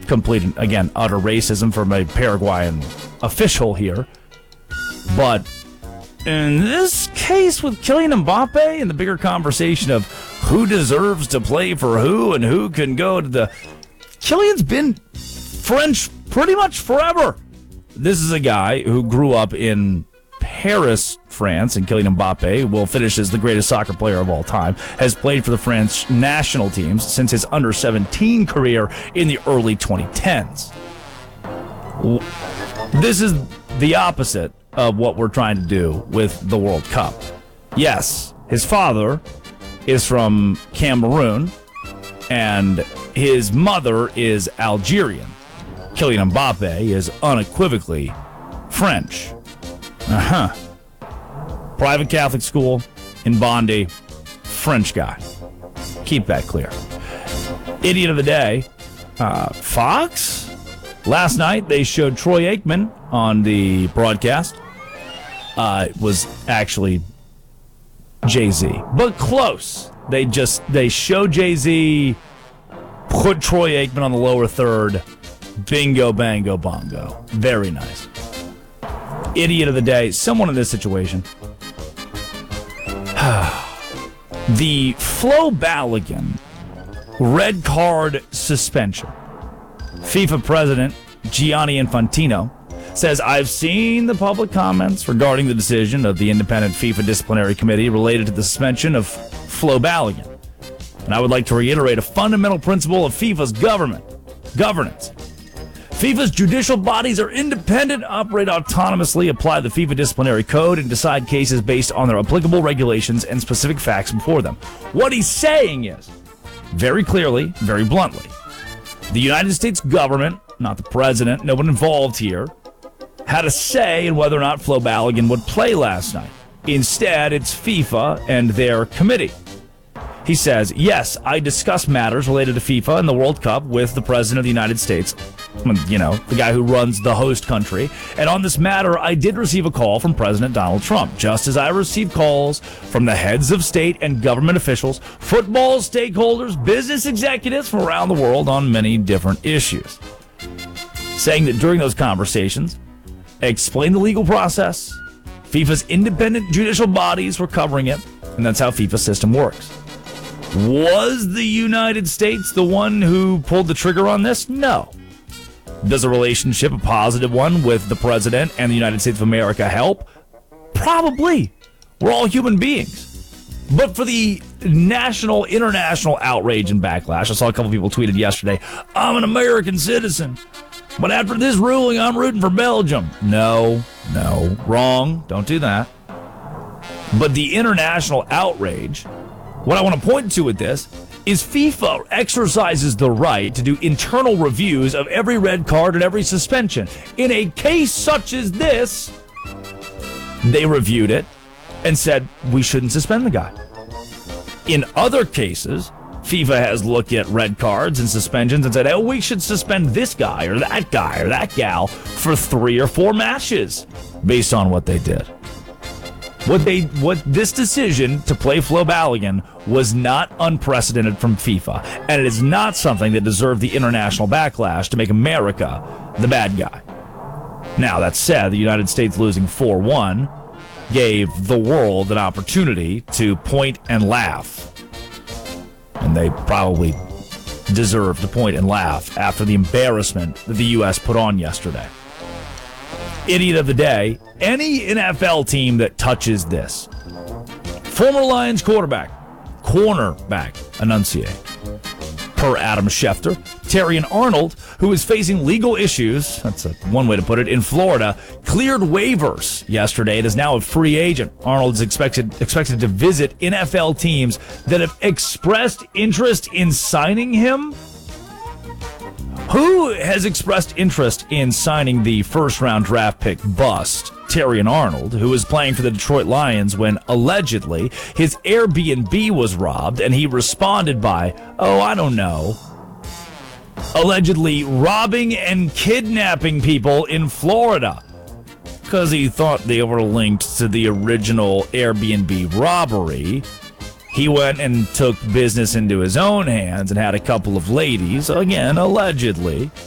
complete, again, utter racism from a Paraguayan official here. But in this case with Kylian Mbappe and the bigger conversation of who deserves to play for who and who can go to the... Kylian's been French pretty much forever. This is a guy who grew up in Paris, France, and Kylian Mbappe will finish as the greatest soccer player of all time, has played for the French national teams since his under-17 career in the early 2010s. This is the opposite of what we're trying to do with the World Cup. Yes, his father is from Cameroon, and his mother is Algerian. Kylian Mbappe is unequivocally French. Private Catholic school in Bondi, French guy. Keep that clear. Idiot of the day, Fox? Last night they showed Troy Aikman on the broadcast. It was actually Jay-Z, but close. They show Jay-Z, put Troy Aikman on the lower third. Bingo, bango, bongo. Very nice. Idiot of the day, someone in this situation. The Flo Balogun red card suspension. FIFA president Gianni Infantino says, I've seen the public comments regarding the decision of the independent FIFA disciplinary committee related to the suspension of Flo Balogun. And I would like to reiterate a fundamental principle of FIFA's governance. FIFA's judicial bodies are independent, operate autonomously, apply the FIFA disciplinary code, and decide cases based on their applicable regulations and specific facts before them. What he's saying is, very clearly, very bluntly, the United States government, not the president, no one involved here, had a say in whether or not Flo Balogun would play last night. Instead, it's FIFA and their committee. He says, yes, I discussed matters related to FIFA and the World Cup with the President of the United States, the guy who runs the host country. And on this matter, I did receive a call from President Donald Trump, just as I received calls from the heads of state and government officials, football stakeholders, business executives from around the world on many different issues. Saying that during those conversations, I explained the legal process, FIFA's independent judicial bodies were covering it, and that's how FIFA's system works. Was the United States the one who pulled the trigger on this? No. Does a relationship, a positive one, with the president and the United States of America help? Probably. We're all human beings. But for the international outrage and backlash, I saw a couple people tweeted yesterday, I'm an American citizen, but after this ruling, I'm rooting for Belgium. No, wrong. Don't do that. But the international outrage, what I want to point to with this is FIFA exercises the right to do internal reviews of every red card and every suspension. In a case such as this, they reviewed it and said, we shouldn't suspend the guy. In other cases, FIFA has looked at red cards and suspensions and said, oh, we should suspend this guy or that gal for 3 or 4 matches based on what they did. What this decision to play Flo Balogun was not unprecedented from FIFA, and it is not something that deserved the international backlash to make America the bad guy. Now, that said, the United States losing 4-1 gave the world an opportunity to point and laugh. And they probably deserve to point and laugh after the embarrassment that the U.S. put on yesterday. Idiot of the day, any NFL team that touches this. Former Lions cornerback, enunciate. Per Adam Schefter, Terrion Arnold, who is facing legal issues, that's one way to put it, in Florida, cleared waivers yesterday and is now a free agent. Arnold is expected to visit NFL teams that have expressed interest in signing him. Who has expressed interest in signing the first-round draft pick bust, Terrion Arnold, who was playing for the Detroit Lions when, allegedly, his Airbnb was robbed, and he responded by, allegedly robbing and kidnapping people in Florida, because he thought they were linked to the original Airbnb robbery. He went and took business into his own hands and had a couple of ladies, again, allegedly,